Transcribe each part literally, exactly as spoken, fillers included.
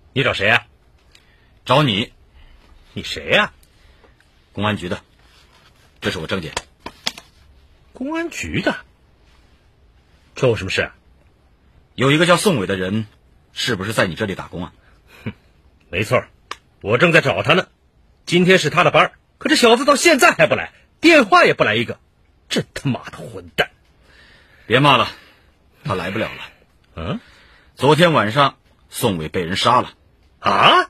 你找谁呀？ 找你。 你谁呀？ 公安局的，这是我证件。 公安局的？找我什么事？ 有一个叫宋伟的人，是不是在你这里打工啊？ 哼，没错，我正在找他呢。今天是他的班，可这小子到现在还不来，电话也不来一个，真他妈的混蛋！ 别骂了，他来不了了。 嗯， 昨天晚上宋伟被人杀了。 啊？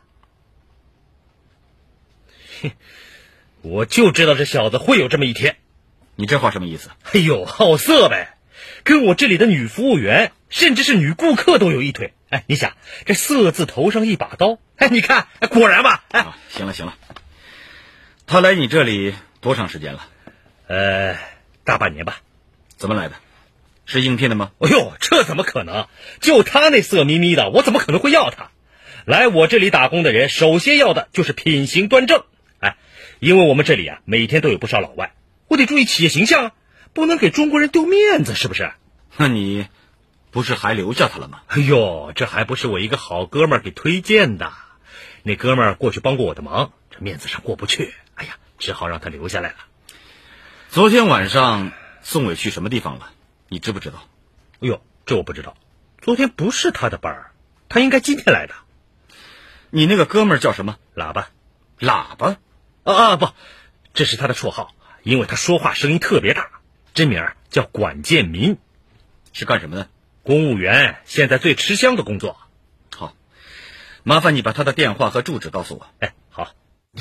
哼，我就知道这小子会有这么一天。 你这话什么意思？ 哎呦，好色呗！跟我这里的女服务员，甚至是女顾客都有一腿。哎，你想，这色字头上一把刀，哎，你看，哎、果然吧？哎、 啊，行了行了，他来你这里多长时间了？ 呃，大半年吧。 怎么来的？是应聘的吗？ 哎呦，这怎么可能？就他那色眯眯的，我怎么可能会要他？来我这里打工的人，首先要的就是品行端正。哎，因为我们这里啊，每天都有不少老外，我得注意企业形象啊，不能给中国人丢面子，是不是？ 那你不是还留下他了吗？ 哎呦，这还不是我一个好哥们儿给推荐的。那哥们儿过去帮过我的忙，这面子上过不去，哎呀，只好让他留下来了。 昨天晚上宋伟去什么地方了？你知不知道？ 哎呦，这我不知道。昨天不是他的班儿，他应该今天来的。 你那个哥们儿叫什么？ 喇叭。 喇叭？ 啊啊不，这是他的绰号，因为他说话声音特别大。真名叫管建民。 是干什么的？ 公务员，现在最吃香的工作。 好，麻烦你把他的电话和住址告诉我。 哎，好。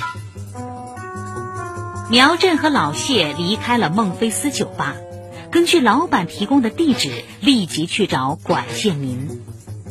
苗振和老谢离开了孟菲斯酒吧，根据老板提供的地址，立即去找管建民。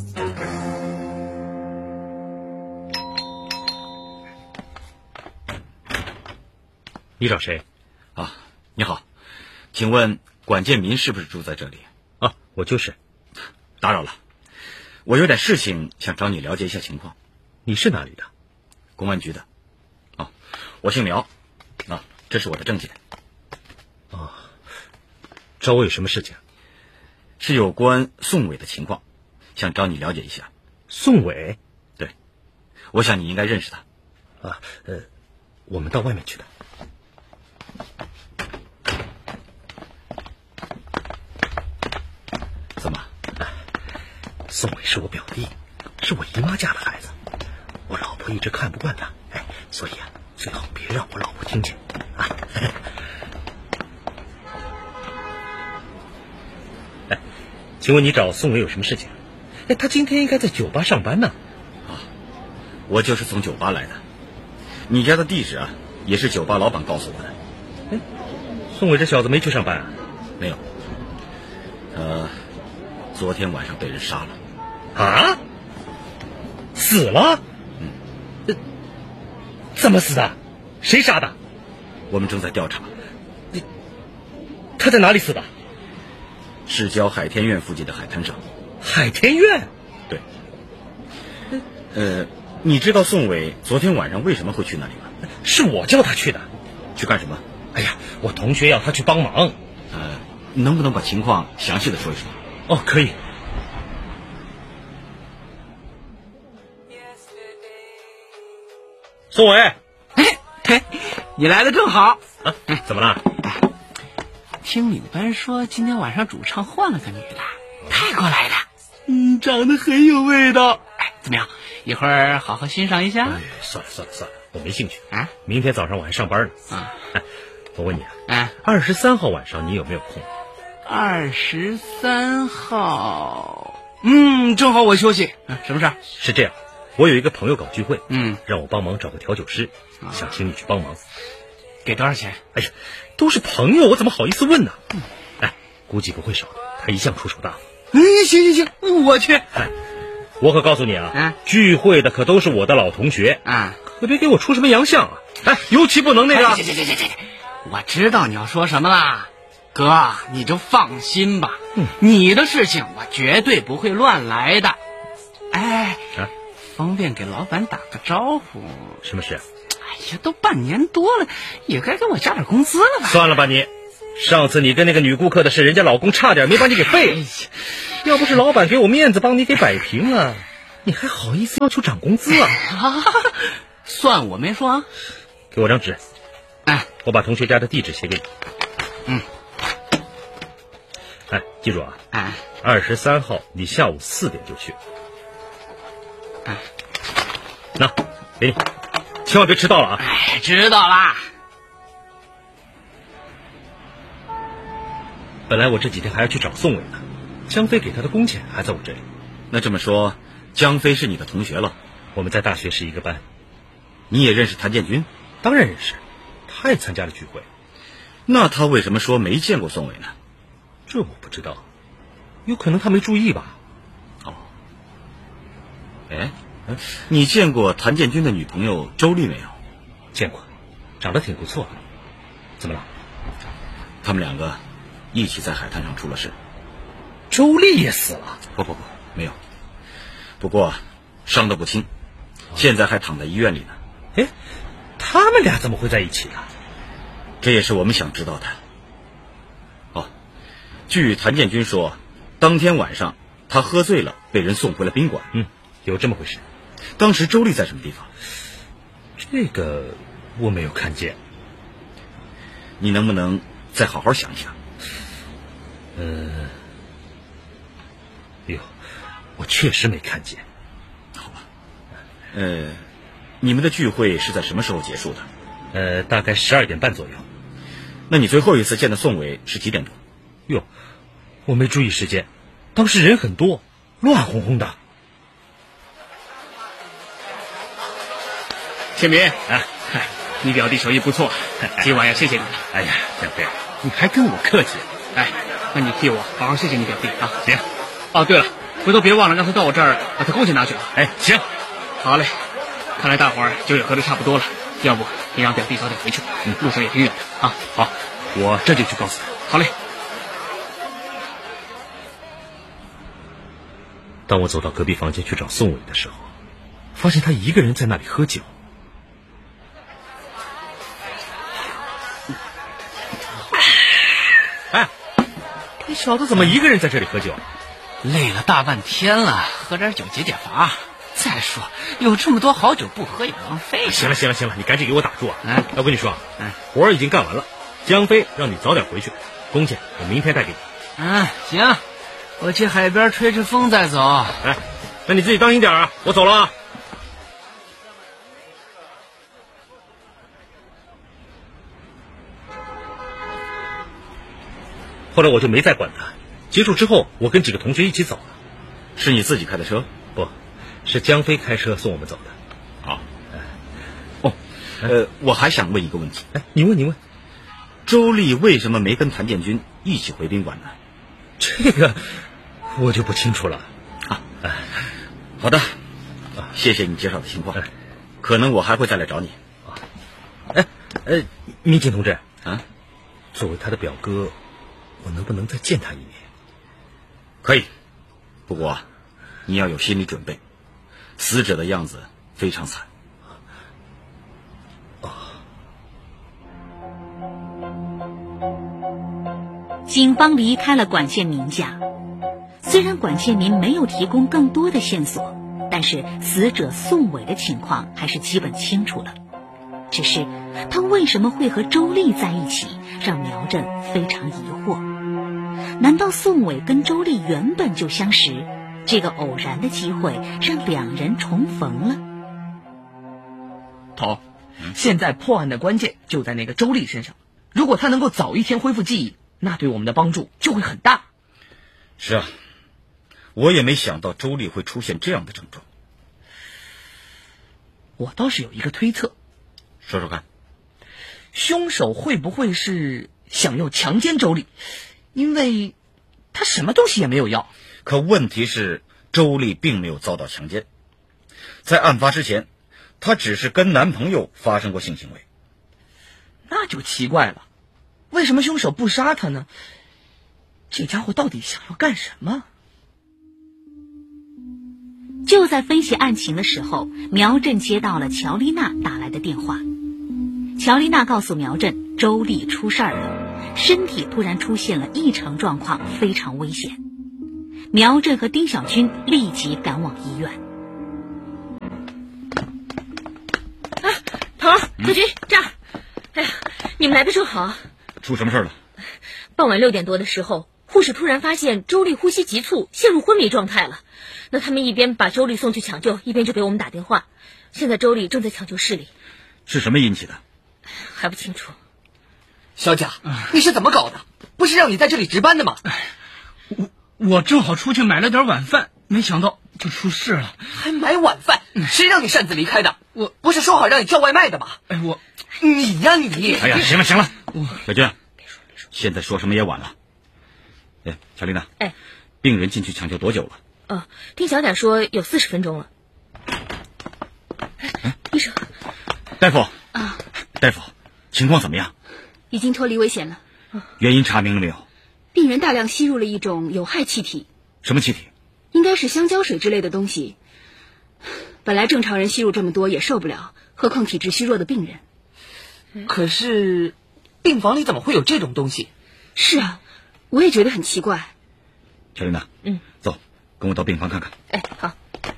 你找谁？ 啊，你好，请问管建民是不是住在这里？ 啊，我就是。 打扰了，我有点事情想找你了解一下情况。 你是哪里的？ 公安局的。啊，我姓苗。啊，这是我的证件。 啊，找我有什么事情？ 是有关宋伟的情况，想找你了解一下。 宋伟？ 对，我想你应该认识他。 啊，呃，我们到外面去的。 怎么？ 宋伟是我表弟，是我姨妈家的孩子，我老婆一直看不惯他，哎，所以啊，最好别让我老婆听见啊。哎，请问你找宋伟有什么事情？哎，他今天应该在酒吧上班呢。 啊，我就是从酒吧来的。你家的地址啊，也是酒吧老板告诉我的。 哎，宋伟这小子没去上班啊？ 没有。呃，昨天晚上被人杀了。 啊？死了？ 嗯。 呃，怎么死的？谁杀的？ 我们正在调查。 你，他在哪里死的？ 市郊海天苑附近的海滩上。 海天苑？ 对。呃，你知道宋伟昨天晚上为什么会去那里吗？ 是我叫他去的。 去干什么？ 哎呀，我同学要他去帮忙。 呃，能不能把情况详细的说一说？ 哦，可以。宋伟， 哎哎，你来的正好啊！怎么了？ 哎，听你们班说今天晚上主唱换了个女的，泰国来的，嗯，长得很有味道。哎，怎么样？一会儿好好欣赏一下。 哎，算了算了算了，我没兴趣啊。 明天早上我还上班呢。 啊， 哎，我问你啊， 哎， 二十三号晚上你有没有空？ 二十三号，嗯，正好我休息。啊，什么事儿？ 是这样。我有一个朋友搞聚会， 嗯， 让我帮忙找个调酒师，啊、想请你去帮忙。 给多少钱？ 哎呀，都是朋友，我怎么好意思问呢？嗯、哎，估计不会少的，他一向出手大方。 哎，行行行，我去。 哎，我可告诉你啊， 啊聚会的可都是我的老同学啊， 可别给我出什么洋相啊！哎，尤其不能那个。 行行行行行，我知道你要说什么啦，哥，你就放心吧，嗯、你的事情我绝对不会乱来的。哎。 啊方便给老板打个招呼。 什么事？ 哎呀，都半年多了，也该给我加点工资了吧？ 算了吧你，上次你跟那个女顾客的事，人家老公差点没把你给废了。要不是老板给我面子，帮你给摆平了， 你还好意思要求涨工资啊？ 啊，算我没说啊。 给我张纸， 哎， 我把同学家的地址写给你。 嗯。 哎，记住啊， 哎， 二十三号你下午四点就去。 哎， 那给你，千万别迟到了啊！ 哎，知道啦。 本来我这几天还要去找宋伟呢，江飞给他的工钱还在我这里。 那这么说，江飞是你的同学了？ 我们在大学是一个班。 你也认识谭建军？ 当然认识，他也参加了聚会。 那他为什么说没见过宋伟呢？ 这我不知道，有可能他没注意吧。 哦，哎，你见过谭建军的女朋友周丽没有？ 见过，长得挺不错的。怎么了？ 他们两个一起在海滩上出了事。 周丽也死了？ 不不不，没有。不过伤得不轻，现在还躺在医院里呢。 哎，他们俩怎么会在一起呢？ 这也是我们想知道的。哦，据谭建军说，当天晚上他喝醉了，被人送回了宾馆。 嗯，有这么回事。 当时周丽在什么地方？ 这个我没有看见。 你能不能再好好想一想？ 嗯、呃，哟，我确实没看见。 好吧。呃，你们的聚会是在什么时候结束的？ 呃，大概十二点半左右。 那你最后一次见的宋伟是几点钟？ 哟，我没注意时间，当时人很多，乱哄哄的。 千明，啊，你表弟手艺不错，今晚要谢谢你了。 哎呀，江飞，你还跟我客气？ 哎，那你替我好好谢谢你表弟啊。 行。 哦，对了，回头别忘了让他到我这儿把他工钱拿去啊。 哎，行。 好嘞，看来大伙儿酒也喝得差不多了，要不你让表弟早点回去，嗯，路上也挺远的啊。 好，我这就去告诉他。 好嘞。 当我走到隔壁房间去找宋伟的时候，发现他一个人在那里喝酒。哎，你小子怎么一个人在这里喝酒？ 累了大半天了，喝点酒解解乏。再说有这么多好酒不喝也浪费。 行了行了行了，你赶紧给我打住啊！ 哎， 我跟你说啊， 哎， 活儿已经干完了，江飞让你早点回去，工钱我明天带给你。 嗯，行，我去海边吹吹风再走。 哎，那你自己当心点啊，我走了啊。后来我就没再管他，结束之后我跟几个同学一起走了。 是你自己开的车？ 不，是江飞开车送我们走的。 好。哦，呃，我还想问一个问题。 哎，你问你问。 周丽为什么没跟谭建军一起回宾馆呢？ 这个我就不清楚了。 啊，哎，好的，谢谢你介绍的情况，哎，可能我还会再来找你。 啊，哎，呃，民警同志啊， 作为他的表哥，我能不能再见他一面？ 可以，不过你要有心理准备，死者的样子非常惨。 警方离开了管建民家，虽然管建民没有提供更多的线索，但是死者宋伟的情况还是基本清楚了。只是他为什么会和周丽在一起，让苗振非常疑惑。难道宋伟跟周丽原本就相识，这个偶然的机会让两人重逢了？ 头，现在破案的关键就在那个周丽身上，如果他能够早一天恢复记忆，那对我们的帮助就会很大。 是啊，我也没想到周丽会出现这样的症状。 我倒是有一个推测， 说说看。 凶手会不会是想要强奸周丽？因为他什么东西也没有要。 可问题是，周丽并没有遭到强奸，在案发之前，她只是跟男朋友发生过性行为。 那就奇怪了，为什么凶手不杀她呢？这家伙到底想要干什么？ 就在分析案情的时候，苗振接到了乔丽娜打来的电话。乔丽娜告诉苗振，周丽出事儿了，身体突然出现了异常状况，非常危险。苗振和丁小军立即赶往医院。 头、何军这儿，哎呀，你们来的正好。 出什么事了？ 傍晚六点多的时候，护士突然发现周丽呼吸急促，陷入昏迷状态了。那他们一边把周丽送去抢救，一边就给我们打电话。现在周丽正在抢救室里。 是什么引起的？ 还不清楚。 小贾，你是怎么搞的？不是让你在这里值班的吗？ 我我正好出去买了点晚饭，没想到就出事了。 还买晚饭？谁让你擅自离开的？ 我不是说好让你叫外卖的吗？ 哎，我你呀你！ 哎呀，行了行了， 我小军，现在说什么也晚了。哎，乔丽娜， 哎， 病人进去抢救多久了？ 哦，听小贾说有四十分钟了。哎，医生， 大夫啊， 大夫，情况怎么样？ 已经脱离危险了。 原因查明了没有？ 病人大量吸入了一种有害气体， 什么气体？ 应该是香蕉水之类的东西。本来正常人吸入这么多也受不了，何况体质虚弱的病人。 可是，病房里怎么会有这种东西？ 是啊，我也觉得很奇怪。 乔丽娜， 嗯， 走，跟我到病房看看。 哎，好。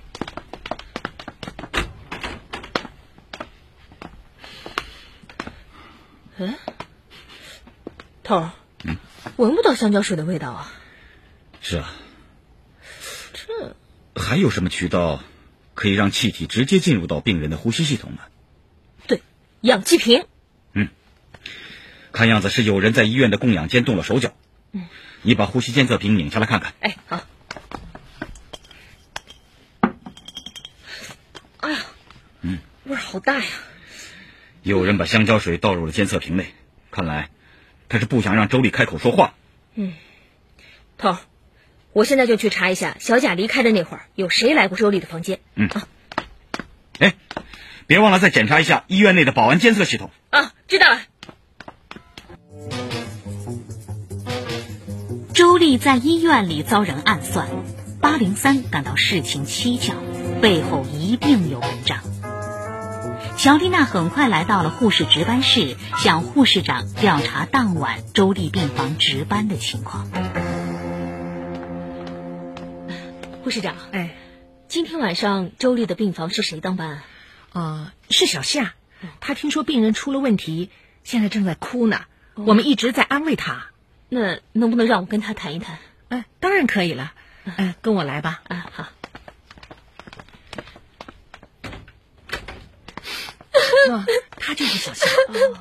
嗯，头儿， 嗯， 闻不到香蕉水的味道啊。 是啊。 这还有什么渠道可以让气体直接进入到病人的呼吸系统呢？ 对，氧气瓶。 嗯，看样子是有人在医院的供氧间动了手脚。 嗯， 你把呼吸监测瓶拧下来看看。 哎，好。哎呀， 嗯， 味儿好大呀。 有人把香蕉水倒入了监测瓶内，看来他是不想让周丽开口说话。 嗯，头儿，我现在就去查一下小贾离开的那会儿有谁来过周丽的房间。 嗯啊， 哎，别忘了再检查一下医院内的保安监测系统。 啊，知道了。 周丽在医院里遭人暗算，八零三感到事情蹊跷，背后一定有文章。乔丽娜很快来到了护士值班室，向护士长调查当晚周丽病房值班的情况。 护士长， 哎， 今天晚上周丽的病房是谁当班啊？ 呃，是小夏，她听说病人出了问题，现在正在哭呢。哦、我们一直在安慰她。 那能不能让我跟她谈一谈？ 哎，当然可以了。哎、呃，跟我来吧。 啊，好。 哦，她就是小夏。哦、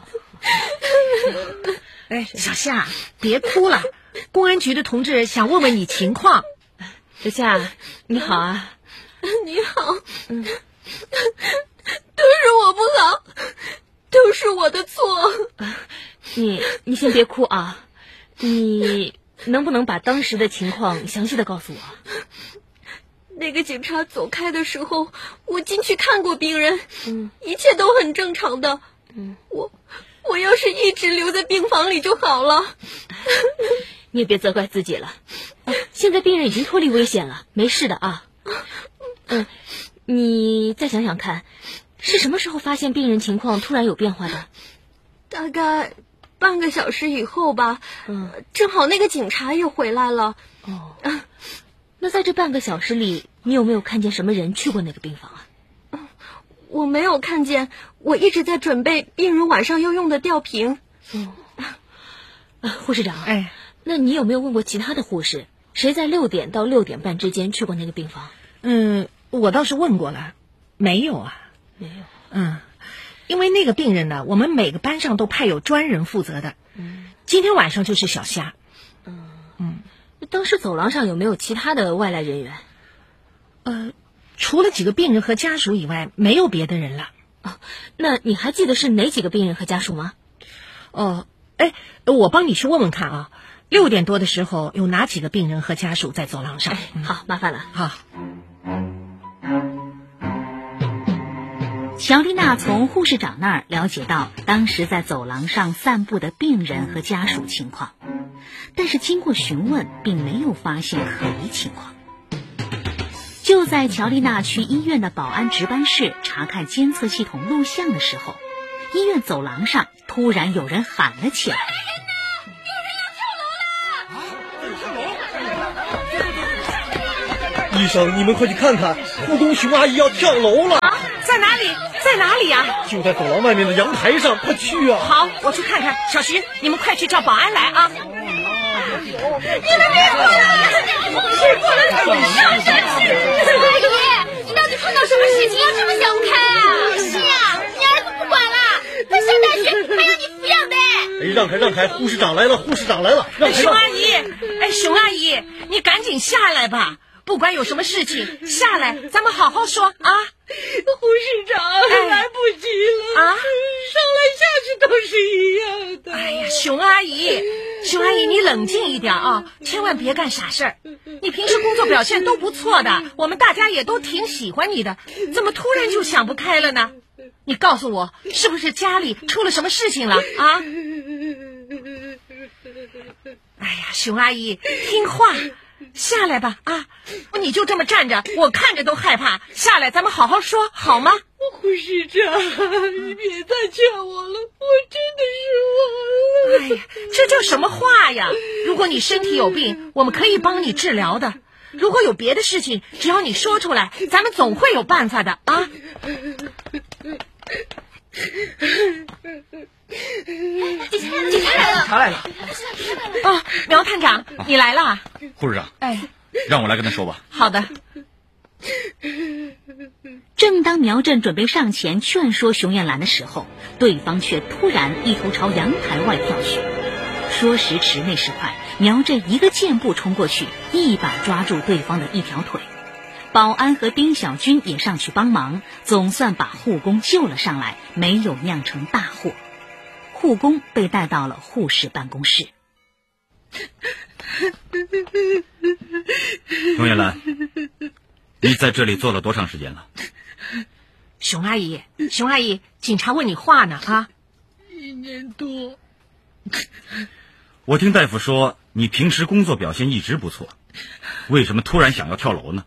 哎，小夏，别哭了。公安局的同志想问问你情况。 小夏，你好啊。 你好。嗯，都是我不好，都是我的错。 你你先别哭啊，你能不能把当时的情况详细的告诉我？ 那个警察走开的时候，我进去看过病人， 嗯， 一切都很正常的。 嗯， 我我要是一直留在病房里就好了。 你也别责怪自己了，现在病人已经脱离危险了，没事的啊。嗯，你再想想看，是什么时候发现病人情况突然有变化的？ 大概半个小时以后吧。嗯，正好那个警察也回来了。 哦，啊，那在这半个小时里，你有没有看见什么人去过那个病房啊？ 嗯，我没有看见，我一直在准备病人晚上要用的吊瓶。 哦，啊，护士长， 哎， 那你有没有问过其他的护士，谁在六点到六点半之间去过那个病房？ 嗯，我倒是问过了，没有啊， 没有。 嗯，因为那个病人呢，我们每个班上都派有专人负责的。嗯，今天晚上就是小夏。 嗯嗯， 当时走廊上有没有其他的外来人员？ 呃，除了几个病人和家属以外，没有别的人了。 哦，那你还记得是哪几个病人和家属吗？ 哦，哎，我帮你去问问看啊。六点多的时候，有哪几个病人和家属在走廊上？ 哎，好，麻烦了。 好。 乔丽娜从护士长那儿了解到当时在走廊上散步的病人和家属情况，但是经过询问，并没有发现可疑情况。就在乔丽娜去医院的保安值班室查看监测系统录像的时候，医院走廊上突然有人喊了起来：“ 医生，你们快去看看，护工熊阿姨要跳楼了！ 啊，在哪里？在哪里呀、啊？ 就在走廊外面的阳台上，快去啊！ 好，我去看看。小徐，你们快去叫保安来啊！你们别过来！别过来！上山去！阿姨，你到底碰到什么事情要这么想不开啊？是啊，你儿子不管了，他上大学还要你抚养的。 哎，让开让开！护士长来了，护士长来了！让开！ 熊阿姨，哎，熊阿姨，你赶紧下来吧。不管有什么事情，下来咱们好好说啊！ 护士长，哎、来不及了啊！上来下去都是一样的。 哎呀，熊阿姨，熊阿姨，你冷静一点啊，千万别干傻事儿。你平时工作表现都不错的，我们大家也都挺喜欢你的，怎么突然就想不开了呢？你告诉我，是不是家里出了什么事情了啊？哎呀，熊阿姨，听话。下来吧啊！你就这么站着，我看着都害怕。下来，咱们好好说，好吗？ 护士长，你别再劝我了，我真的是忘了。 哎呀，这叫什么话呀？如果你身体有病，我们可以帮你治疗的。如果有别的事情，只要你说出来，咱们总会有办法的啊！ 警察来了！警察来了！ 他来了！ 啊，苗探长，你来了。 护士长， 哎， 让我来跟他说吧。 好的。 正当苗振准备上前劝说熊艳兰的时候，对方却突然一头朝阳台外跳去。说时迟，那时快，苗振一个箭步冲过去，一把抓住对方的一条腿。保安和丁小军也上去帮忙，总算把护工救了上来，没有酿成大祸。护工被带到了护士办公室。 熊艳兰，你在这里坐了多长时间了？ 熊阿姨，熊阿姨，警察问你话呢啊！ 一年多。 我听大夫说你平时工作表现一直不错，为什么突然想要跳楼呢？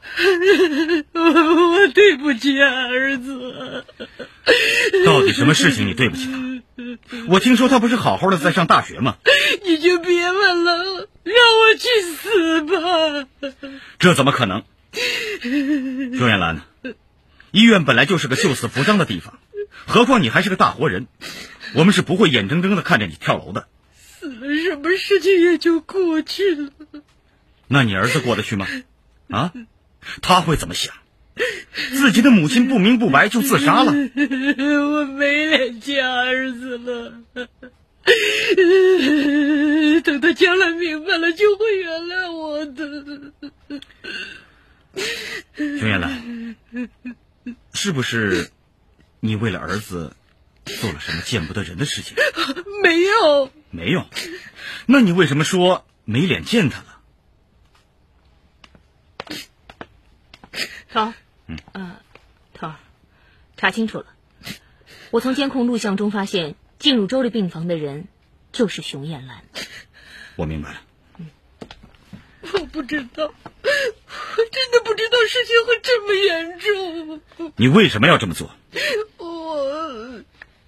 我对不起儿子。 到底什么事情你对不起他？我听说他不是好好的在上大学吗？ 你就别问了，让我去死吧！ 这怎么可能？熊艳兰，医院本来就是个救死扶伤的地方，何况你还是个大活人，我们是不会眼睁睁的看着你跳楼的。 死了，什么事情也就过去了。 那你儿子过得去吗？啊，他会怎么想？自己的母亲不明不白就自杀了。 我没脸见儿子了。等他将来明白了，就会原谅我的。 熊艳兰，是不是你为了儿子做了什么见不得人的事情？ 没有。 没有？那你为什么说没脸见他了？ 头，嗯，呃，头儿，查清楚了。我从监控录像中发现，进入周丽病房的人就是熊艳兰。 我明白了。 嗯，我不知道，我真的不知道事情会这么严重。 你为什么要这么做？ 我，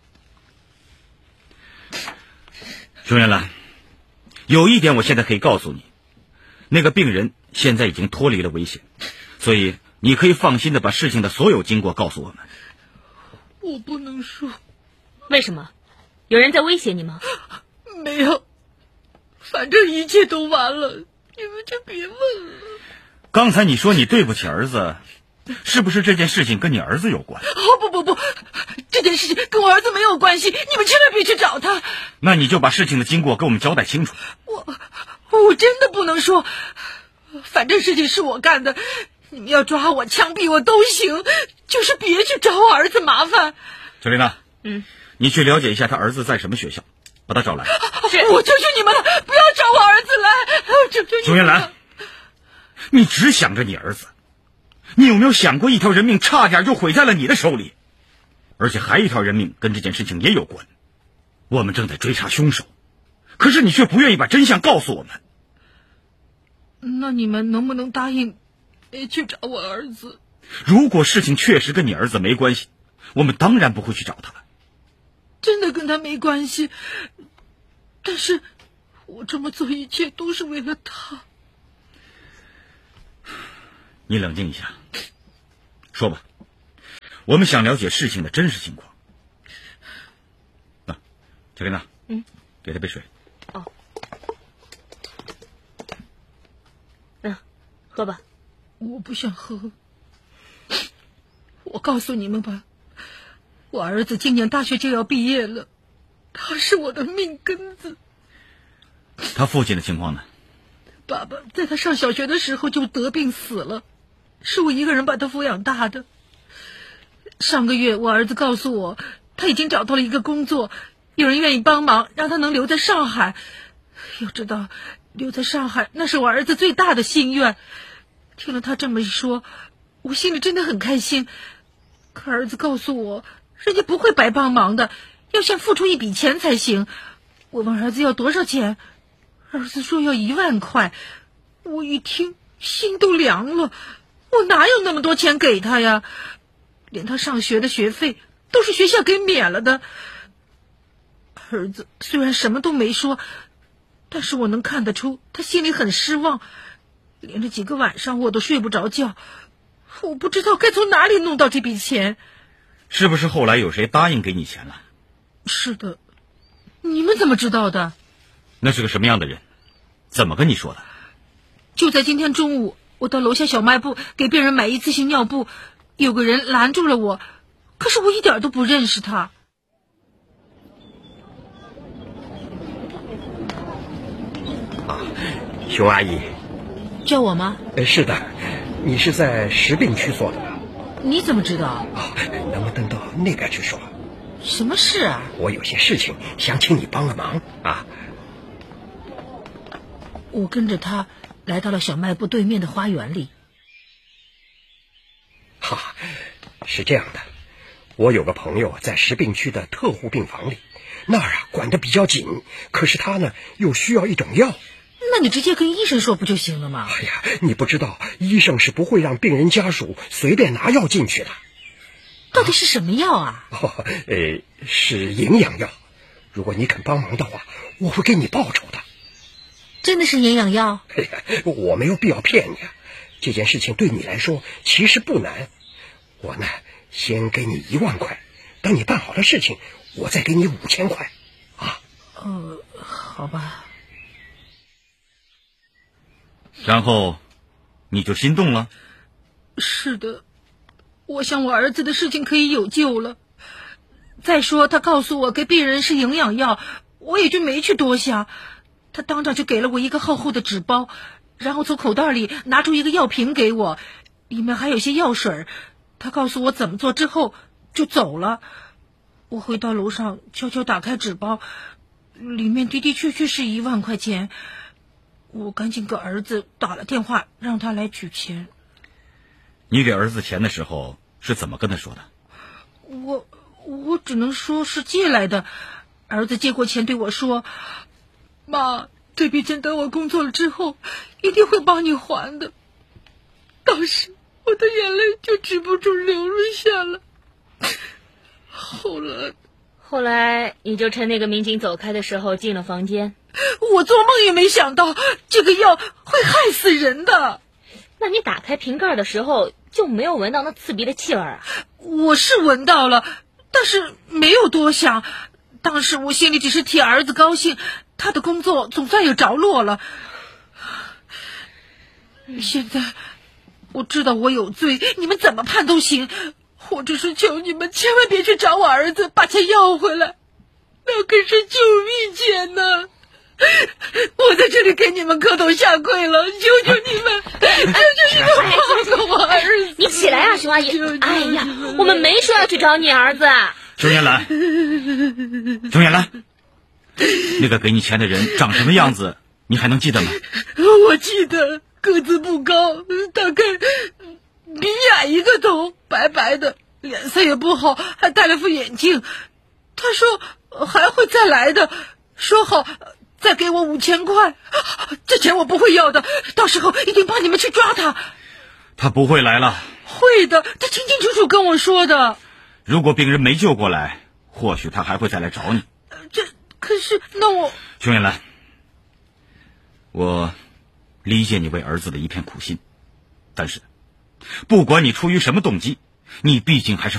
熊艳兰，有一点我现在可以告诉你，那个病人现在已经脱离了危险，所以你可以放心的把事情的所有经过告诉我们。 我不能说。 为什么？有人在威胁你吗？ 没有，反正一切都完了，你们就别问了。 刚才你说你对不起儿子，是不是这件事情跟你儿子有关？ 哦不不不，这件事情跟我儿子没有关系，你们千万别去找他。 那你就把事情的经过给我们交代清楚。 我我真的不能说，反正事情是我干的，你们要抓我、枪毙我都行，就是别去找我儿子麻烦。 小琳娜， 嗯， 你去了解一下他儿子在什么学校，把他找来。 我求求你们了，不要找我儿子来，我求求你们。 熊艳兰，你只想着你儿子，你有没有想过一条人命差点就毁在了你的手里？而且还有一条人命跟这件事情也有关，我们正在追查凶手，可是你却不愿意把真相告诉我们。 那你们能不能答应别去找我儿子？ 如果事情确实跟你儿子没关系，我们当然不会去找他。 真的跟他没关系，但是我这么做一切都是为了他。 你冷静一下，说吧，我们想了解事情的真实情况。那，乔琳娜， 嗯， 给他杯水。 哦，嗯，喝吧。 我不想喝。我告诉你们吧，我儿子今年大学就要毕业了，他是我的命根子。 他父亲的情况呢？ 爸爸在他上小学的时候就得病死了，是我一个人把他抚养大的。上个月我儿子告诉我，他已经找到了一个工作，有人愿意帮忙让他能留在上海。要知道留在上海那是我儿子最大的心愿。听了他这么一说，我心里真的很开心。可儿子告诉我，人家不会白帮忙的，要先付出一笔钱才行。我问儿子要多少钱，儿子说要一万块。我一听心都凉了，我哪有那么多钱给他呀？连他上学的学费都是学校给免了的。儿子虽然什么都没说，但是我能看得出他心里很失望，连着几个晚上我都睡不着觉。我不知道该从哪里弄到这笔钱。 是不是后来有谁答应给你钱了？ 是的。你们怎么知道的？ 那是个什么样的人？怎么跟你说的？ 就在今天中午，我到楼下小卖部给病人买一次性尿布，有个人拦住了我，可是我一点都不认识他。 啊，熊阿姨。 叫我吗？ 呃，是的，你是在石病区做的吧？ 你怎么知道？ 啊，能不能到那边去说？ 什么事啊？ 我有些事情想请你帮个忙啊。 我跟着他来到了小卖部对面的花园里。 哈，是这样的，我有个朋友在石病区的特护病房里，那儿啊管得比较紧，可是他呢又需要一种药。 那你直接跟医生说不就行了吗？ 哎呀，你不知道，医生是不会让病人家属随便拿药进去的。 到底是什么药啊？ 哦，呃，是营养药。如果你肯帮忙的话，我会给你报酬的。 真的是营养药？ 哎呀，我没有必要骗你啊。这件事情对你来说其实不难。我呢，先给你一万块，等你办好了事情，我再给你五千块。啊？ 呃，好吧。 然后，你就心动了？ 是的。我想我儿子的事情可以有救了。再说他告诉我给病人是营养药，我也就没去多想。他当场就给了我一个厚厚的纸包，然后从口袋里拿出一个药瓶给我，里面还有些药水。他告诉我怎么做之后就走了。我回到楼上悄悄打开纸包，里面的的确确是一万块钱。我赶紧给儿子打了电话，让他来取钱。 你给儿子钱的时候是怎么跟他说的？ 我我只能说是借来的。儿子接过钱对我说：“妈，这笔钱等我工作了之后一定会帮你还的。”当时我的眼泪就止不住流了下来。后来后来你就趁那个民警走开的时候进了房间。 我做梦也没想到这个药会害死人的。 那你打开瓶盖的时候就没有闻到那刺鼻的气味啊？ 我是闻到了，但是没有多想。当时我心里只是替儿子高兴，他的工作总算有着落了。现在我知道我有罪，你们怎么判都行，我只是求你们千万别去找我儿子，把钱要回来，那可是救命钱呢。我在这里给你们磕头下跪了，求求你们，求求你们放过我儿子！ 你起来啊，熊阿姨！哎呀，我们没说要去找你儿子。 熊艳兰，熊艳兰，那个给你钱的人长什么样子，你还能记得吗？ 我记得，个子不高，大概比你矮一个头，白白的，脸色也不好，还戴了副眼镜。他说还会再来的，说好再给我五千块，这钱我不会要的，到时候一定帮你们去抓他。 他不会来了。 会的，他清清楚楚跟我说的。 如果病人没救过来，或许他还会再来找你。 这可是那我…… 熊艳兰，我理解你为儿子的一片苦心，但是不管你出于什么动机，你毕竟还是